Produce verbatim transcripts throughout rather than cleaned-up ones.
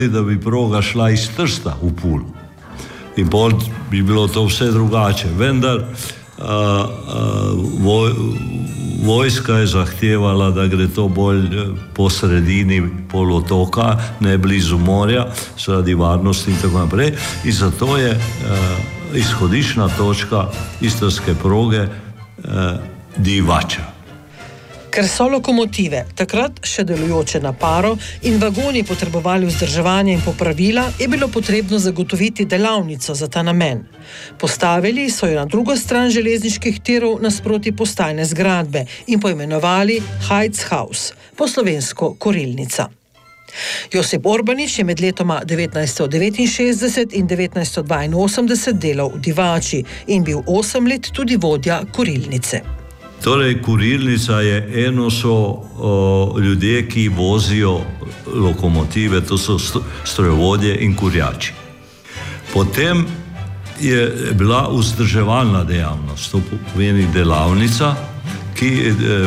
da bi proga šla iz Trsta v Pulj. In pol bi bilo to vse drugače. Vendar uh, uh, voj, vojska je zahtevala, da gre to bolj po sredini polotoka, ne blizu morja, zaradi varnosti in tako naprej. In zato je uh, izhodišna točka istrske proge uh, Divača. Ker so lokomotive takrat še delujoče na paro in vagoni potrebovali vzdrževanje in popravila, je bilo potrebno zagotoviti delavnico za ta namen. Postavili so jo na drugo stran železniških tirov nasproti postajne zgradbe in poimenovali Heizhaus, po slovensko Kurilnica. Josip Orbanič je med letoma devetnajststo devetinšestdeset in devetnajststo dvainosemdeset delal v Divači in bil osem let tudi vodja Kurilnice. Torej, Kurilnica je eno so o, ljudje, ki vozijo lokomotive, to so strojevodje in kurjači. Potem je bila vzdrževalna dejavnost, to pomeni delavnica, ki e, e,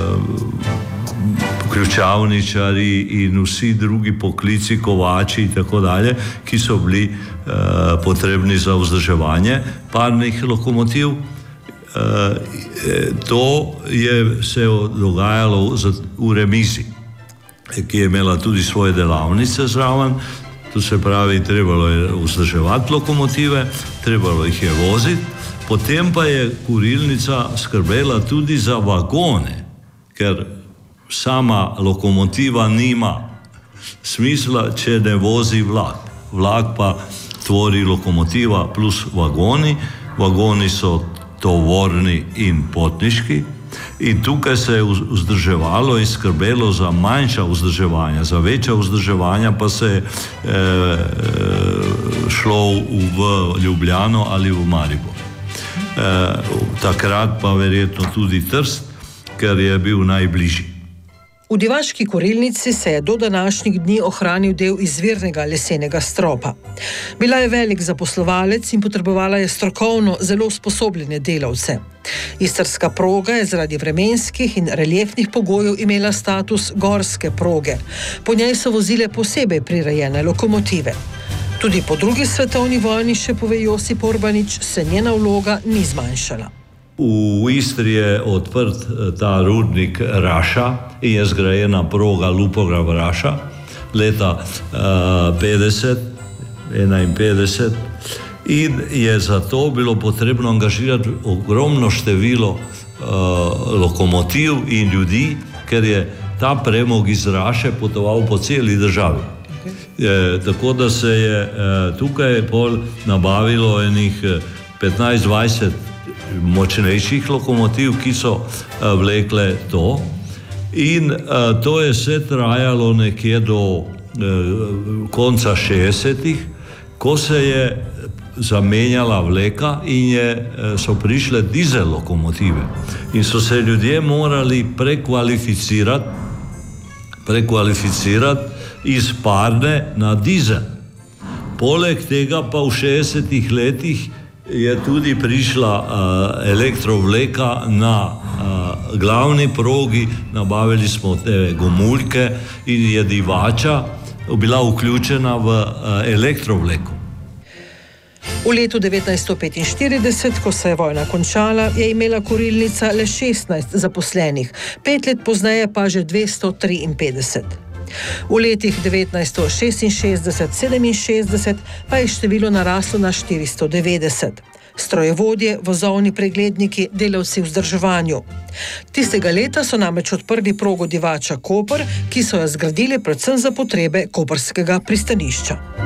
ključavničari in vsi drugi poklici, kovači in tako dalje, ki so bili e, potrebni za vzdrževanje parnih lokomotiv. Uh, to je se dogajalo v remizi, ki je imela tudi svoje delavnice zraven. To se pravi, trebalo je vzdrževati lokomotive, trebalo jih je voziti. Potem pa je Kurilnica skrbela tudi za vagone, ker sama lokomotiva nima smisla, če ne vozi vlak. Vlak pa tvori lokomotiva plus vagoni. Vagoni so tovorni in potniški in tukaj se je vzdrževalo in skrbelo za manjša vzdrževanja, za večja vzdrževanja pa se je e, šlo v Ljubljano ali v Maribor. E, takrat pa verjetno tudi Trst, ker je bil najbližji. V divaški Kurilnici se je do današnjih dni ohranil del izvirnega lesenega stropa. Bila je velik zaposlovalec in potrebovala je strokovno zelo usposobljene delavce. Istrska proga je zaradi vremenskih in reliefnih pogojev imela status gorske proge. Po njej so vozile posebej prirejene lokomotive. Tudi po drugi svetovni vojni, še pove Josip Orbanič, se njena vloga ni zmanjšala. V Istri je odprt ta rudnik Raša in je zgrajena proga Lupograd-Raša leta uh, petdeset, enainpetdeset in je zato bilo potrebno angažirati ogromno število uh, lokomotiv in ljudi, ker je ta premog iz Raše potoval po celi državi. Okay. E, tako da se je e, tukaj pol nabavilo enih petnajst dvajset močnejših lokomotiv, ki so uh, vlekle to. In uh, to je vse trajalo nekje do uh, konca šestdesetih, ko se je zamenjala vleka in je, uh, so prišle dizel lokomotive. In so se ljudje morali prekvalificirati, prekvalificirati iz parne na dizel. Poleg tega pa v šestdesetih letih je tudi prišla uh, elektrovleka na uh, glavni progi, nabavili smo te gomuljke in je Divača bila vključena v uh, elektrovleku. V letu devetnajststo petinštirideset, ko se je vojna končala, je imela Kurilnica le šestnajst zaposlenih, pet let pozneje pa že dvesto triinpetdeset. V letih devetnajststo šestinšestdeset sedeminšestdeset pa je število naraslo na štiristo devetdeset. Strojevodje, vozovni pregledniki, delavci v vzdrževanju. Tistega leta so namreč odprli progo Divača-Koper, ki so jo zgradili predvsem za potrebe koprskega pristanišča.